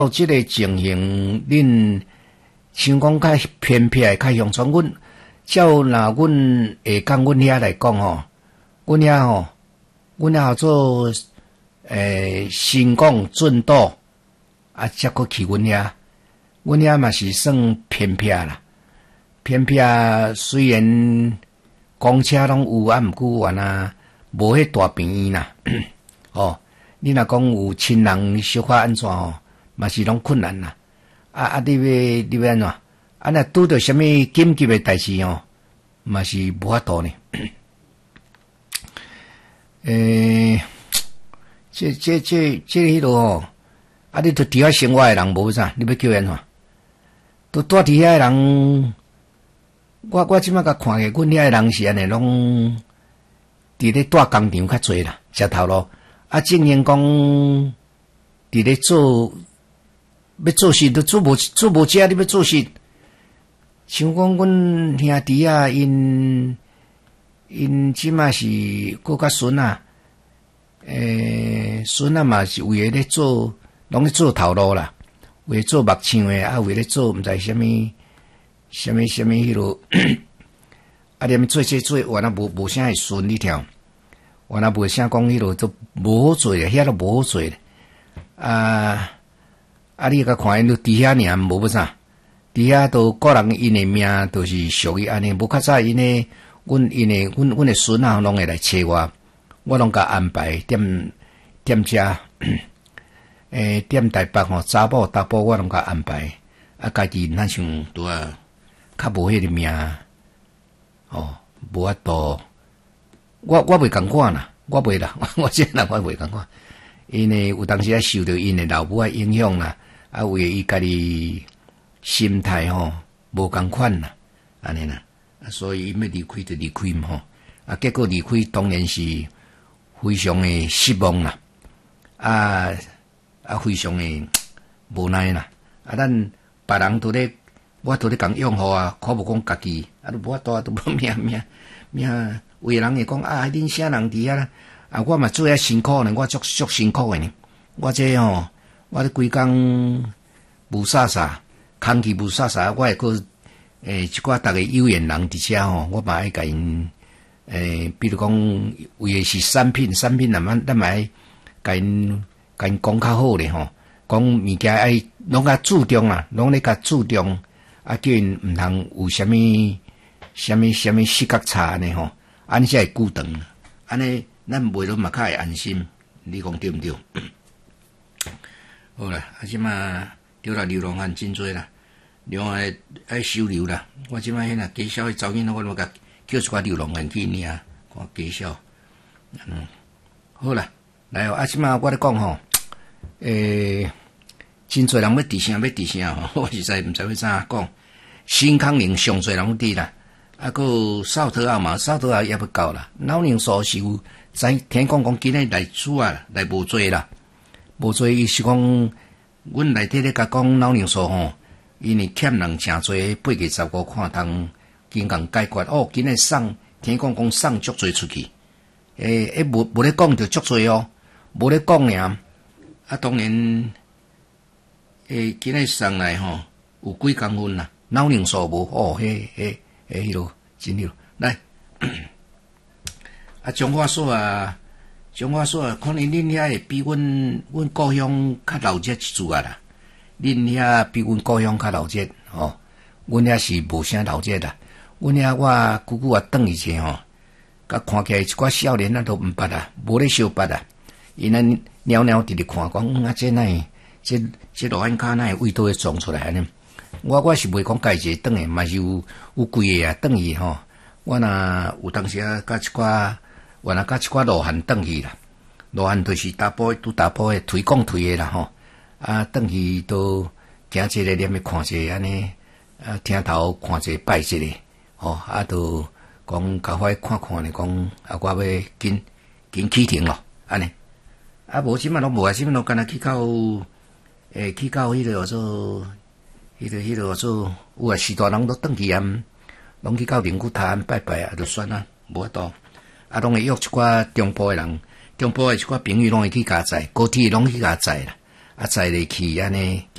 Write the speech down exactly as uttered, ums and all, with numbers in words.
哦，即个情形，恁像讲较偏僻诶，较乡村，阮照若阮会讲阮遐来讲吼，阮遐吼，阮遐做诶新港圳岛，啊，则搁去阮遐，阮遐嘛是算偏僻啦，偏僻虽然公车拢有，啊，毋过原啊无迄大病院啦，哦，你若讲有亲人小可安怎吼？嘛是拢困难啦，啊啊！你要你要安怎？啊，若拄着什么紧急诶代志哦，嘛是无法度呢。诶、欸，这这这这迄落吼，啊，你著伫遐生活诶人无啥，你要叫安怎？都住伫遐诶人，我我即摆甲看下，阮遐诶人是安尼，拢伫咧住工厂较济啦，食头路。啊，正经讲伫咧做。要做事都做无做无食，你要做事。像讲阮兄弟啊，因因即马是顾甲孙啊，诶，孙啊嘛是为了咧做，拢咧做头路啦，为了做木匠诶，啊，为了做毋知虾米虾米虾米迄落，啊，连做这做，原来无无啥会顺利条，原来无啥讲迄落都无好做诶，遐都无好做诶，啊。啊！你甲看因都伫遐尔，无要啥，伫遐都个人因诶命都是属于安尼，无较早因诶，阮因诶，阮阮诶孙啊，拢会来找我，我拢甲安排踮踮遮，诶，踮台北吼，查某查甫我拢甲安排，啊，家己若像拄啊，较无迄个命，哦，无法度，我我袂共款啦，我袂啦，我这人我袂共款，因为有当时啊受到因诶老母诶影响啦。啊，为伊家己心态吼无共款啦，安尼啦，啊，所以伊要离开就离开嘛吼，啊，结果离开当然是非常诶失望啦，啊啊，非常诶无奈啦，啊，咱别人都咧，我都咧讲养护啊，可无讲家己，啊，都无法度啊，都无命命命，有人会讲啊，恁啥人伫遐啦，啊，我嘛做遐辛苦呢，我足足辛苦诶呢，我这吼。我咧规工无啥啥，空气无啥啥，我会个诶一寡逐个有缘人伫遮吼，我嘛爱甲因诶，比如讲为诶是产品，产品咱们咱嘛爱甲因甲因讲较好咧吼，讲物件爱拢较注重啦，拢咧较注重，啊叫因毋通有啥物啥物啥物视觉差安尼吼，安尼才会久长，安尼咱卖落嘛较会安心，你讲对毋对？好啦，啊，即马对啦，流浪汉真多啦，流浪汉爱收留啦。我即马迄若介绍迄查某囡仔，我拢甲叫一寡流浪汉去领，看介绍。嗯，好啦，来哦，啊，即马我咧讲吼，诶、欸，真侪人要伫啥要伫啥吼，我实在毋知要怎讲。新康宁上侪人要伫啦，啊，个扫讨啊嘛，扫讨啊也要到啦。老宁所是有，知听讲讲今日来厝啊来无做啦。无做伊是讲，阮内底咧甲讲老娘说吼，因为欠人诚侪八月十五看通经共解决哦，今日送听讲讲送足侪出去，诶、欸，无无咧讲着足侪哦，无咧讲尔，啊当然，诶、欸，今日送来吼有几公分啦，老娘说无哦，迄迄迄迄落真了，来，啊彰化所啊。彰化所啊，可能恁遐会比阮阮故乡较老热一chút啊啦。恁遐比阮故乡较老热吼，阮遐是无啥老热啦。阮遐我久久啊转去者吼，甲看起来一寡少年啊都毋捌啊，无咧相捌啊。因咱袅袅直直看讲，嗯啊这哪会，这这罗汉骹哪会味道会撞出来安尼？我我是袂讲家己转去，嘛是有有几个啊转去吼。我若有当时啊，甲一寡。原来甲一寡罗汉转去啦，罗汉就是大埔拄大埔诶推广推诶啦吼，啊转去都行一个念诶看一个安尼，啊听头看一个拜一个，吼啊都讲甲我看看咧，讲啊我要紧紧启程咯，安尼，啊无即摆拢无啊，即摆拢干若去到诶去到迄个做迄个迄个做有啊时大人都转去啊，拢去到灵骨塔拜拜啊，就算啊，无法度。啊，拢会约一寡中部诶人，中部诶一寡朋友拢会去加载，高铁拢去加载啦。 啊，载入去安尼。